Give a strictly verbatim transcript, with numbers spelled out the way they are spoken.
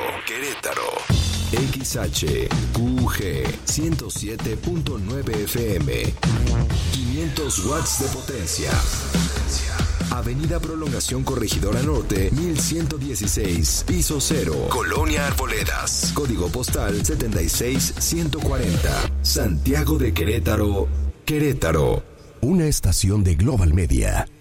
Querétaro. X H Q G ciento siete punto nueve F M. quinientos watts de potencia. Avenida Prolongación Corregidora Norte, mil ciento dieciséis, piso cero, Colonia Arboledas. Código postal setenta y seis ciento cuarenta. Santiago de Querétaro, Querétaro. Una estación de Global Media.